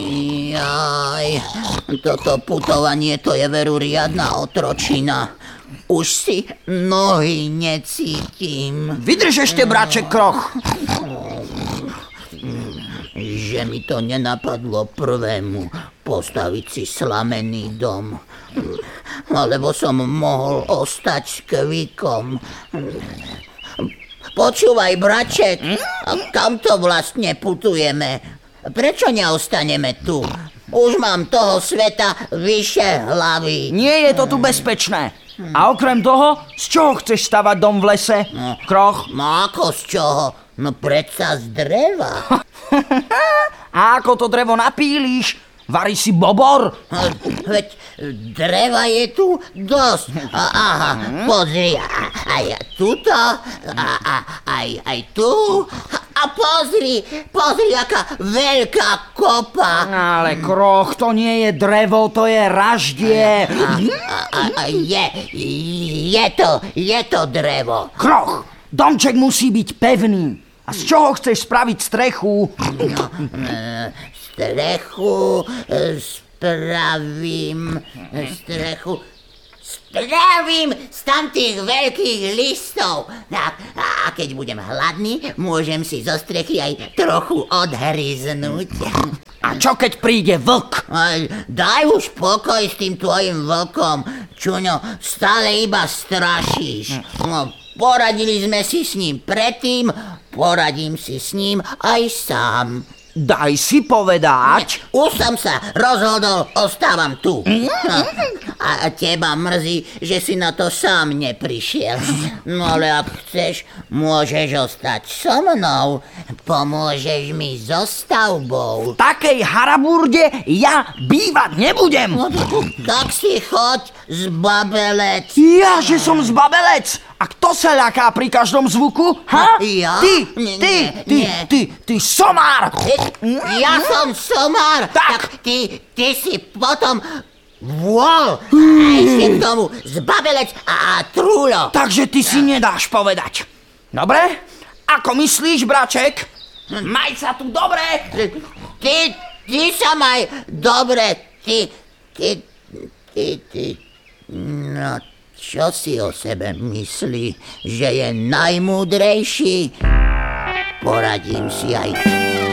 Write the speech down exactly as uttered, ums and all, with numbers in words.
Jaj, toto putovanie to je veru riadna otročina. Už si nohy necítim. Vydrž ešte, bráček Kroch. Že mi to nenapadlo prvému postaviť si slamený dom. Alebo som mohol ostať s Kvikom. Počúvaj, braček, kam to vlastne putujeme? Prečo neostaneme tu? Už mám toho sveta vyše hlavy. Nie je to tu bezpečné. A okrem toho, z čoho chceš stavať dom v lese, Kroch? No ako z čoho? No predsa z dreva. A ako to drevo napíliš? Varí si bobor? Veď dreva je tu dosť. A, aha, pozri, a- aj tuto, a, a, aj, aj tu. A pozri, pozri, aká veľká kopa. Ale Kroch, to nie je drevo, to je raždie. A, a, a je, je to, je to drevo. Kroch, domček musí byť pevný. A z čoho chceš spraviť strechu? No, e, strechu e, spravím, strechu spravím z tamtých veľkých listov. A, a keď budem hladný, môžem si zo strechy aj trochu odhryznúť. A čo keď príde vlk? Aj, daj už pokoj s tým tvojim vlkom, Čuňo, stále iba strašíš. No, poradili sme si s ním predtým, poradím si s ním aj sám. Daj si povedať. Už som sa rozhodol, ostávam tu. No, a teba mrzí, že si na to sám neprišiel. No ale ak chceš, môžeš ostať so mnou. Pomôžeš mi so stavbou. V takej haraburde ja bývať nebudem. No, tak si choď z Babelec. Ja, že som zbabelec. A kto sa ľaká pri každom zvuku? Ha? Ja? Ty, Nie, ty, nie, ty, nie. ty, ty somár. Ja som somár. Tak. Tak ty, ty si potom vol. A ešte k tomu zbabelec a, a trúlo. Takže ty si nedáš povedať. Dobre? Ako myslíš, braček? Maj sa tu dobre. Ty, ty sa maj dobre. Ty, ty, ty, ty. No, čo si o sebe myslí, že je najmúdrejší? Poradím si aj